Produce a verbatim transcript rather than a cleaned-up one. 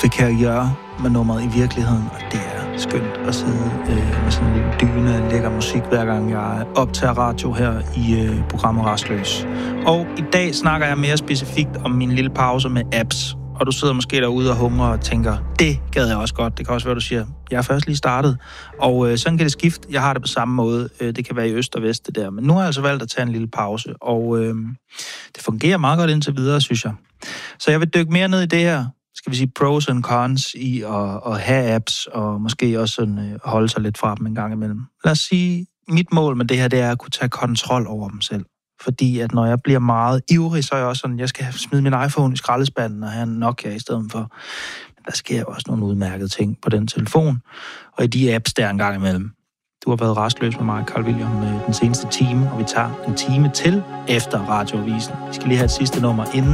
vikariere med nummeret i virkeligheden, og det er skønt at sidde øh, med sådan en lille dyne af lækker musik, hver gang jeg optager radio her i øh, programmet Rastløs. Og i dag snakker jeg mere specifikt om min lille pause med apps. Og du sidder måske derude og hungrer og tænker, det gad jeg også godt. Det kan også være, du siger, jeg er først lige startet. Og øh, sådan kan det skifte. Jeg har det på samme måde. Øh, det kan være i øst og vest, det der. Men nu har jeg altså valgt at tage en lille pause. Og øh, det fungerer meget godt indtil videre, synes jeg. Så jeg vil dykke mere ned i det her, skal vi sige, pros and cons i at, at have apps, og måske også sådan, øh, holde sig lidt fra dem en gang imellem. Lad os sige, mit mål med det her, det er at kunne tage kontrol over dem selv. Fordi at når jeg bliver meget ivrig, så er jeg også sådan, jeg skal smide min iPhone i skraldespanden og have en Nokia i stedet for. Men der sker også nogle udmærkede ting på den telefon, og i de apps, der en gang imellem. Du har været rastløs med mig, Carl William, den seneste time, og vi tager en time til efter radioavisen. Vi skal lige have et sidste nummer inden.